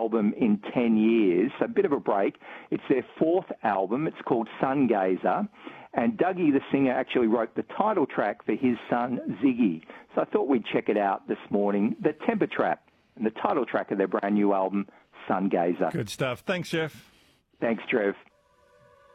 album in 10 years, so a bit of a break. It's their fourth album. It's called Sungazer. And Dougie, the singer, actually wrote the title track for his son, Ziggy. So I thought we'd check it out this morning. The Temper Trap, and the title track of their brand new album, Sungazer. Good stuff. Thanks, Jeff. Thanks, Trev.